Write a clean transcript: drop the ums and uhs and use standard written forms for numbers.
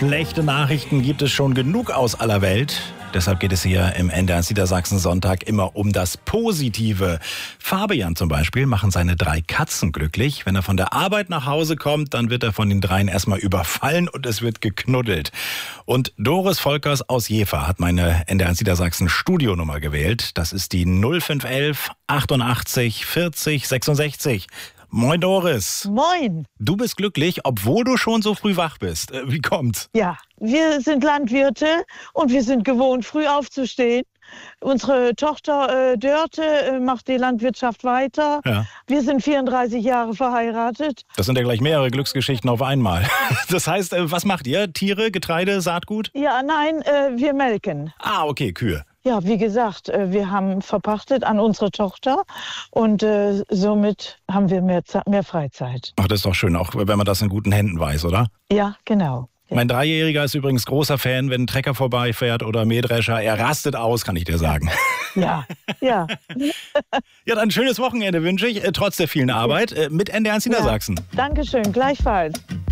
Schlechte Nachrichten gibt es schon genug aus aller Welt. Deshalb geht es hier im NDR Niedersachsen Sonntag immer um das Positive. Fabian zum Beispiel machen seine 3 Katzen glücklich. Wenn er von der Arbeit nach Hause kommt, dann wird er von den 3 erstmal überfallen und es wird geknuddelt. Und Doris Volkers aus Jever hat meine NDR Niedersachsen Studionummer gewählt. Das ist die 0511 88 40 66. Moin Doris. Moin. Du bist glücklich, obwohl du schon so früh wach bist. Wie kommt's? Ja, wir sind Landwirte und wir sind gewohnt, früh aufzustehen. Unsere Tochter Dörte macht die Landwirtschaft weiter. Ja. Wir sind 34 Jahre verheiratet. Das sind ja gleich mehrere Glücksgeschichten auf einmal. Das heißt, was macht ihr? Tiere, Getreide, Saatgut? Ja, nein, wir melken. Ah, okay, Kühe. Ja, wie gesagt, wir haben verpachtet an unsere Tochter und somit haben wir mehr Freizeit. Ach, das ist doch schön, auch wenn man das in guten Händen weiß, oder? Ja, genau. Ja. Mein 3-Jähriger ist übrigens großer Fan, wenn ein Trecker vorbeifährt oder Mähdrescher. Er rastet aus, kann ich dir sagen. Ja, ja. Ja, dann ein schönes Wochenende wünsche ich, trotz der vielen Arbeit, mit NDR Niedersachsen. Ja. Dankeschön, gleichfalls.